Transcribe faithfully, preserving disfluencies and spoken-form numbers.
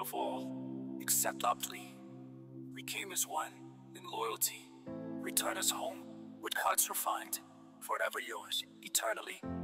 of all. Accept our plea. We came as one in loyalty. Return us home with hearts refined, forever yours, eternally.